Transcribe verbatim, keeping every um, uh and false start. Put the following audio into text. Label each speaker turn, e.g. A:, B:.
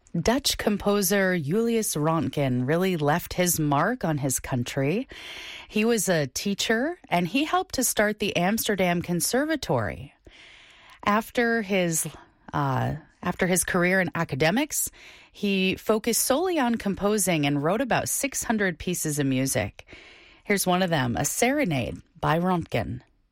A: Dutch composer Julius Röntgen really left his mark on his country. He was a teacher, and he helped to start the Amsterdam Conservatory. After his uh, after his career in academics, he focused solely on composing and wrote about six hundred pieces of music. Here's one of them, a serenade by Röntgen.